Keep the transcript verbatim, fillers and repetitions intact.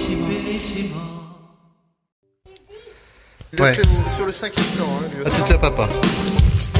Il a Ouais. fait au- sur le cinquième plan. Hein, lui Ah, aussi. c'est déjà papa.